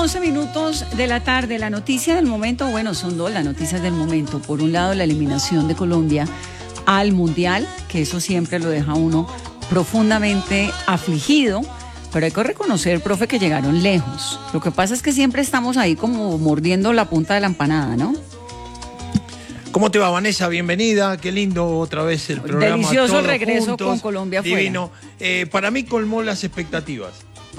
11 minutos de la tarde, la noticia del momento, bueno, son dos las noticias del momento. Por un lado, la eliminación de Colombia al Mundial, que eso siempre lo deja a uno profundamente afligido, pero hay que reconocer, profe, que llegaron lejos. Lo que pasa es que siempre estamos ahí como mordiendo la punta de la empanada, ¿no? ¿Cómo te va, Vanessa? Bienvenida, qué lindo otra vez el programa. Delicioso el regreso juntos, con Colombia fuera. Divino. Para mí colmó las expectativas.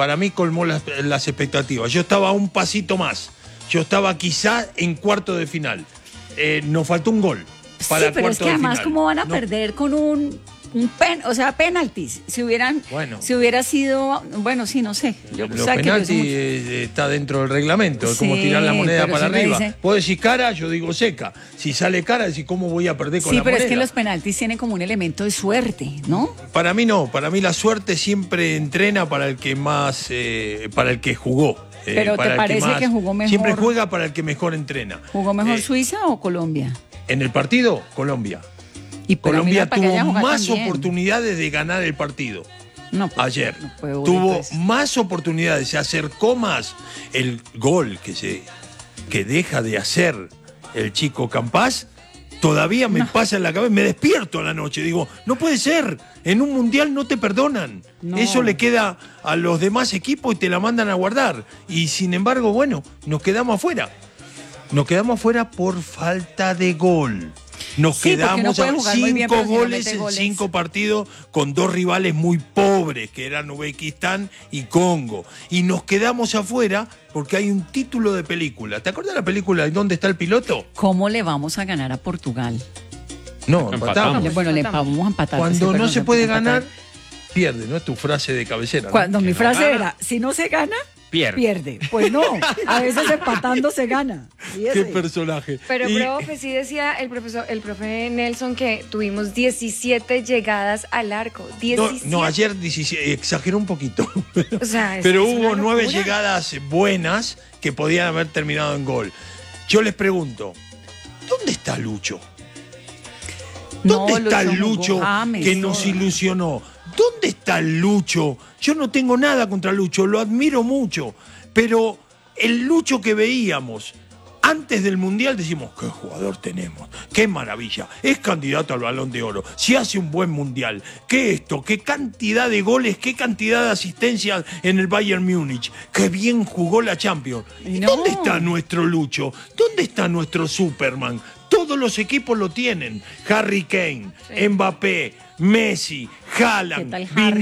Las expectativas. Yo estaba a un pasito más. Yo estaba quizá en cuarto de final. Nos faltó un gol para sí, pero es que además final. ¿Cómo van a perder con penaltis? Si hubiera sido, bueno, sí, no sé. Los penaltis está dentro del reglamento, es como tirar la moneda para arriba. Puedo decir cara, yo digo seca. Si sale cara, decir cómo voy a perder con la moneda. Sí, pero es que los penaltis tienen como un elemento de suerte, ¿no? Para mí no, para mí la suerte siempre entrena para el que más, para el que jugó. Pero ¿te parece que jugó mejor? Siempre juega para el que mejor entrena. ¿Jugó mejor Suiza o Colombia? En el partido, Colombia. Y Colombia tuvo más oportunidades de ganar el partido. No, pues, ayer. No tuvo más oportunidades, se acercó más. El gol que deja de hacer el chico Campás, todavía me pasa en la cabeza, me despierto a la noche. Digo, no puede ser, en un mundial no te perdonan. No. Eso le queda a los demás equipos y te la mandan a guardar. Y sin embargo, bueno, nos quedamos afuera. Nos quedamos afuera por falta de gol. Nos quedamos a 5 goles en 5 partidos con 2 rivales muy pobres, que eran Uzbekistán y Congo. Y nos quedamos afuera porque hay un título de película. ¿Te acuerdas de la película ¿Dónde está el piloto? ¿Cómo le vamos a ganar a Portugal? No, empatamos. Bueno, le vamos a empatar. Cuando no se puede ganar, pierde, ¿no? Es tu frase de cabecera. Cuando mi frase era, si no se gana, pierde. Pues no, a veces empatando se gana. Qué personaje. Pero, profe, sí decía el profe Nelson que tuvimos 17 llegadas al arco. 17. No, ayer 17, exageró un poquito. O sea, pero hubo 9 llegadas buenas que podían haber terminado en gol. Yo les pregunto, ¿dónde está Lucho? ¿Dónde está el Lucho que nos ilusionó? ¿Dónde está el Lucho? Yo no tengo nada contra Lucho, lo admiro mucho, pero el Lucho que veíamos antes del Mundial decimos, qué jugador tenemos, qué maravilla, es candidato al Balón de Oro, si hace un buen Mundial, qué cantidad de goles, qué cantidad de asistencias en el Bayern Múnich, qué bien jugó la Champions. No. ¿Dónde está nuestro Lucho? ¿Dónde está nuestro Superman? Todos los equipos lo tienen, Harry Kane, Mbappé, Messi, Haaland,